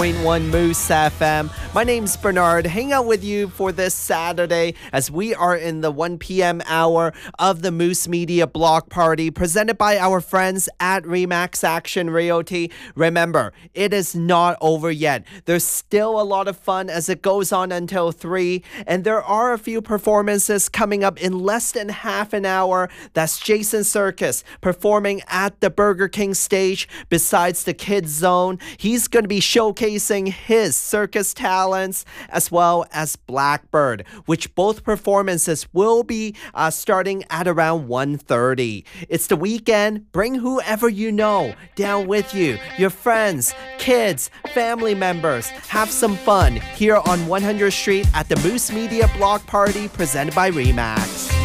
1 Moose FM. My name's Bernard. Hang out with you for this Saturday as we are in the 1 p.m. hour of the Moose Media Block Party presented by our friends at Remax Action Realty. Remember, it is not over yet. There's still a lot of fun as it goes on until 3, and there are a few performances coming up in less than half an hour. That's Jason Circus performing at the Burger King stage besides the Kids Zone. He's going to be showcasing his circus talents as well as Blackbird, which both performances will be starting at around 1:30. It's the weekend. Bring whoever you know down with you, your friends, kids, family members. Have some fun here on 100th Street at the Moose Media Block Party presented by Remax.